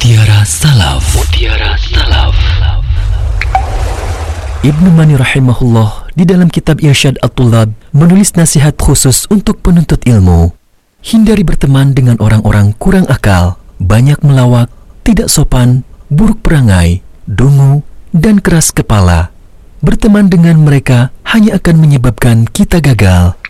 Mutiara Salaf. Mutiara Salaf. Ibnu Mani rahimahullah di dalam kitab Irsyad At-Tullab menulis nasihat khusus untuk penuntut ilmu. Hindari berteman dengan orang-orang kurang akal, banyak melawak, tidak sopan, buruk perangai, dungu, dan keras kepala. Berteman dengan mereka hanya akan menyebabkan kita gagal.